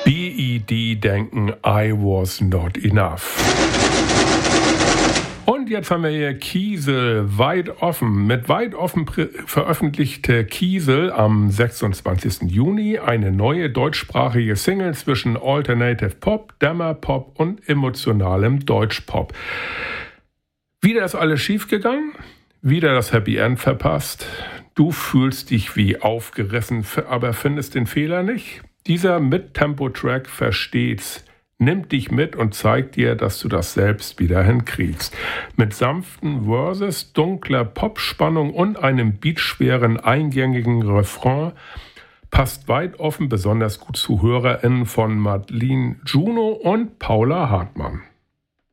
BED denken, I was not enough. Und jetzt haben wir hier Kiesel, Weit offen. Mit Weit offen veröffentlichte Kiesel am 26. Juni eine neue deutschsprachige Single zwischen Alternative Pop, Dämmer Pop und emotionalem Deutschpop. Wieder ist alles schiefgegangen, wieder das Happy End verpasst. Du fühlst dich wie aufgerissen, aber findest den Fehler nicht. Dieser Mid-Tempo-Track versteht's, nimmt dich mit und zeigt dir, dass du das selbst wieder hinkriegst. Mit sanften Verses, dunkler Pop-Spannung und einem beatschweren, eingängigen Refrain passt Weit offen besonders gut zu HörerInnen von Madeline Juno und Paula Hartmann.